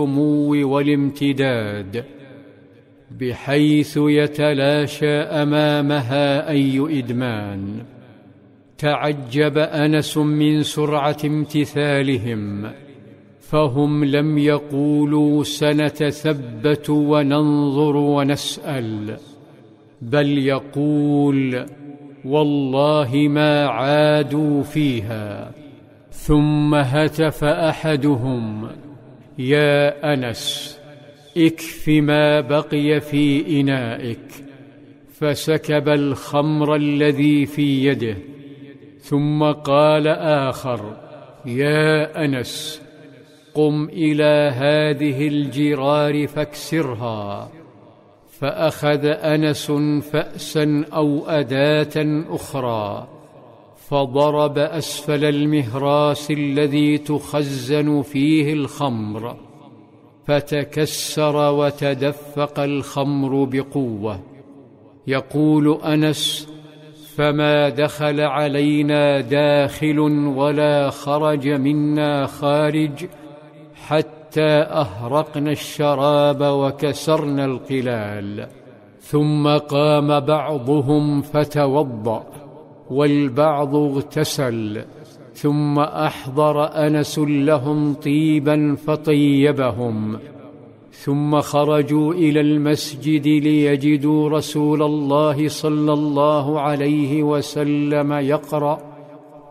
والامتداد، بحيث يتلاشى أمامها أي إدمان. تعجب أنس من سرعة امتثالهم، فهم لم يقولوا سنتثبت وننظر ونسأل، بل يقول والله ما عادوا فيها. ثم هتف أحدهم: يا أنس، اكف ما بقي في إنائك، فسكب الخمر الذي في يده. ثم قال آخر: يا أنس، قم إلى هذه الجرار فاكسرها. فأخذ أنس فأسا أو أداة أخرى، فضرب أسفل المهراس الذي تخزن فيه الخمر، فتكسر وتدفق الخمر بقوة. يقول أنس: فما دخل علينا داخل ولا خرج منا خارج حتى أهرقنا الشراب وكسرنا القلال. ثم قام بعضهم فتوضأ، والبعض اغتسل، ثم أحضر أنس لهم طيبا فطيبهم، ثم خرجوا إلى المسجد ليجدوا رسول الله صلى الله عليه وسلم يقرأ: